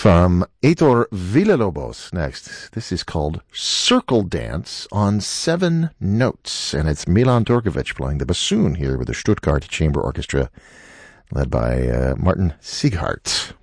From Heitor Villalobos next. This is called Circle Dance on 7 Notes, and it's Milan Turkovic playing the bassoon here with the Stuttgart Chamber Orchestra, led by Martin Sieghart.